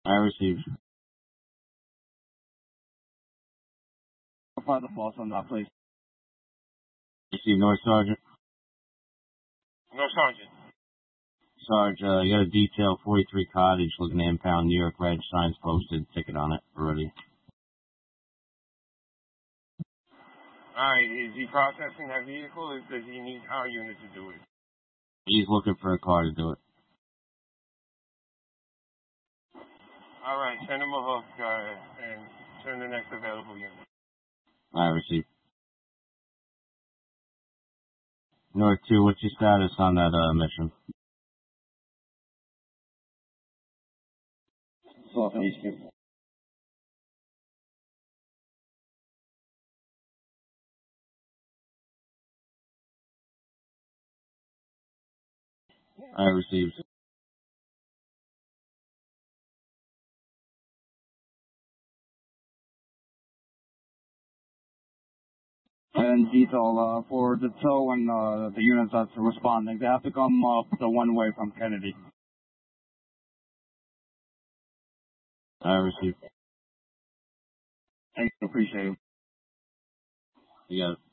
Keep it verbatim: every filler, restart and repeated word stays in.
I received. Apply the false on that, please. Received, North Sergeant. No, Sergeant. Sarge, uh, you got a detail, forty-three Cottage, looking to impound New York Red, signs posted, ticket on it already. Alright, is he processing that vehicle, or does he need our unit to do it? He's looking for a car to do it. Alright, send him a hook, uh, and send the next available unit. I received. North two, what's your status on that, uh, mission? South and East. I received. And detail, uh, for the tow and, uh, the units that's responding, they have to come up the one way from Kennedy. I received. Thank you, appreciate it. You got it.